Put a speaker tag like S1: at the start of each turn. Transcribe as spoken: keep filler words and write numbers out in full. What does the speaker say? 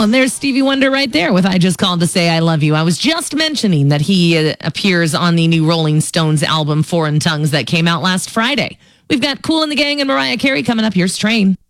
S1: Oh, and there's Stevie Wonder right there with I Just Called to Say I Love You. I was just mentioning that he uh, appears on the new Rolling Stones album, Foreign Tongues, that came out last Friday. We've got Kool and the Gang and Mariah Carey coming up. Here's Train.